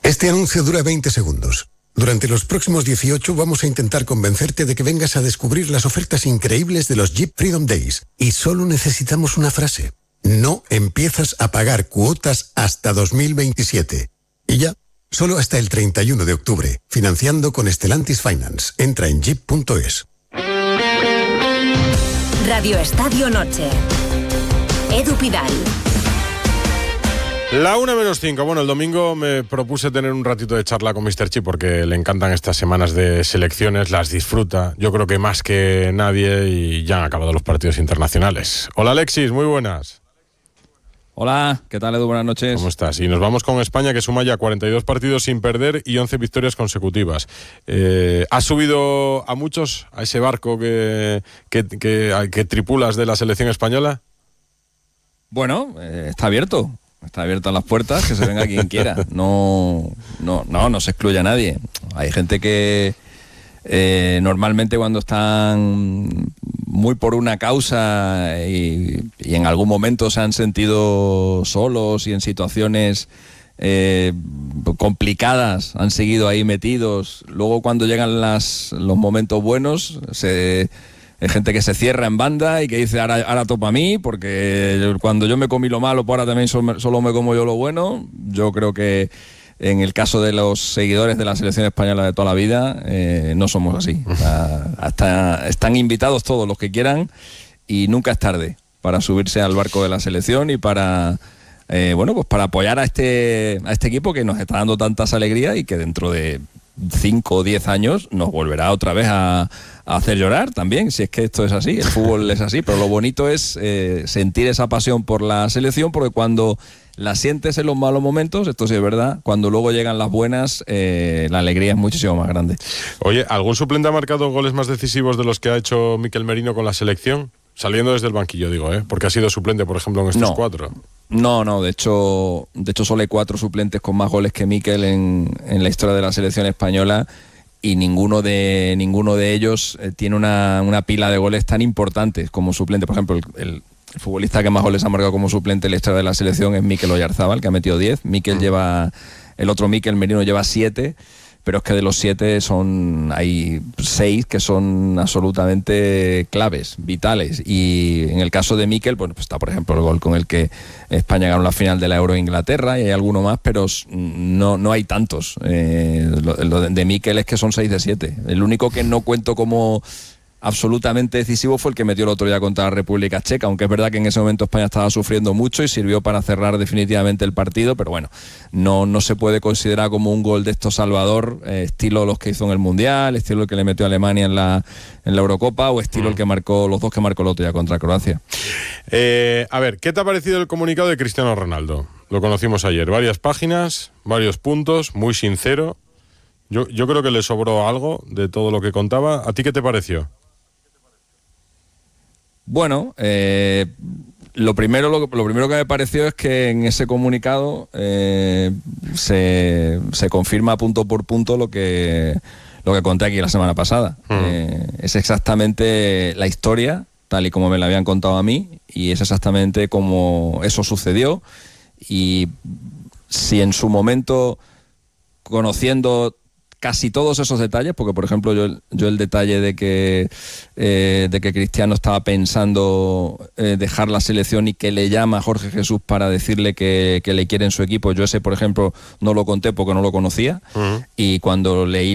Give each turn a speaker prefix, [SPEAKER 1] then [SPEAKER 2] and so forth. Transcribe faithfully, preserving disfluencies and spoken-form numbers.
[SPEAKER 1] Este anuncio dura veinte segundos. Durante los próximos dieciocho vamos a intentar convencerte de que vengas a descubrir las ofertas increíbles de los Jeep Freedom Days. Y solo necesitamos una frase. No empiezas a pagar cuotas hasta dos mil veintisiete. Y ya, solo hasta el treinta y uno de octubre. Financiando con Stellantis Finance. Entra en jeep punto es.
[SPEAKER 2] Radio Estadio Noche. Edu Pidal.
[SPEAKER 3] La una menos cinco. Bueno, el domingo me propuse tener un ratito de charla con míster Chip porque le encantan estas semanas de selecciones, las disfruta, yo creo que más que nadie, y ya han acabado los partidos internacionales. Hola Alexis, muy buenas.
[SPEAKER 4] Hola, ¿qué tal Edu? Buenas noches.
[SPEAKER 3] ¿Cómo estás? Y nos vamos con España, que suma ya cuarenta y dos partidos sin perder y once victorias consecutivas. Eh, ¿Has subido a muchos a ese barco que, que, que, que tripulas de la selección española?
[SPEAKER 4] Bueno, eh, está abierto. Está abiertas las puertas, que se venga quien quiera. No, no, no, no se excluye a nadie. Hay gente que eh, normalmente cuando están muy por una causa y, y en algún momento se han sentido solos y en situaciones eh, complicadas han seguido ahí metidos. Luego cuando llegan las, los momentos buenos se... Hay gente que se cierra en banda y que dice ahora, ahora topa a mí, porque cuando yo me comí lo malo, pues ahora también solo, solo me como yo lo bueno. Yo creo que en el caso de los seguidores de la selección española de toda la vida, eh, no somos así. O sea, hasta están invitados todos los que quieran y nunca es tarde para subirse al barco de la selección y para... Eh, bueno, pues para apoyar a este, a este equipo que nos está dando tantas alegrías y que dentro de cinco o diez años nos volverá otra vez a, a hacer llorar también, si es que esto es así, el fútbol es así, pero lo bonito es eh, sentir esa pasión por la selección, porque cuando la sientes en los malos momentos, esto sí es verdad, cuando luego llegan las buenas, eh, la alegría es muchísimo más grande.
[SPEAKER 3] Oye, ¿algún suplente ha marcado goles más decisivos de los que ha hecho Mikel Merino con la selección? Saliendo desde el banquillo, digo, ¿eh? Porque ha sido suplente, por ejemplo, en estos
[SPEAKER 4] no.
[SPEAKER 3] cuatro.
[SPEAKER 4] No, no, de hecho, de hecho solo hay cuatro suplentes con más goles que Mikel en, en la historia de la selección española y ninguno de ninguno de ellos eh, tiene una, una pila de goles tan importantes como suplente. Por ejemplo, el, el, el futbolista que más goles ha marcado como suplente en la historia de la selección es Mikel Oyarzábal, que ha metido diez. Mikel mm. lleva, el otro Mikel Merino lleva siete. Pero es que de los siete son hay seis que son absolutamente claves, vitales. Y en el caso de Mikel, bueno, pues está por ejemplo el gol con el que España ganó la final de la Euro en Inglaterra, y hay alguno más, pero no, no hay tantos. Eh, lo, lo de Mikel es que son seis de siete. El único que no cuento como absolutamente decisivo fue el que metió el otro día contra la República Checa, aunque es verdad que en ese momento España estaba sufriendo mucho y sirvió para cerrar definitivamente el partido, pero bueno, no, no se puede considerar como un gol de estos salvador, eh, estilo los que hizo en el Mundial, estilo el que le metió a Alemania en la, en la Eurocopa, o estilo mm. el que marcó, los dos que marcó el otro día contra Croacia.
[SPEAKER 3] Eh, a ver, ¿qué te ha parecido el comunicado de Cristiano Ronaldo? Lo conocimos ayer, varias páginas, varios puntos, muy sincero. Yo, yo creo que le sobró algo de todo lo que contaba. ¿A ti qué te pareció?
[SPEAKER 4] Bueno, eh, lo primero lo, lo primero que me pareció es que en ese comunicado eh, se, se confirma punto por punto lo que lo que conté aquí la semana pasada. Mm. Eh, es exactamente la historia tal y como me la habían contado a mí, y es exactamente como eso sucedió. Y si en su momento, conociendo casi todos esos detalles, porque por ejemplo yo, yo el detalle de que eh, de que Cristiano estaba pensando eh, dejar la selección y que le llama a Jorge Jesús para decirle que, que le quiere en su equipo, yo ese por ejemplo no lo conté porque no lo conocía. Uh-huh. Y cuando leí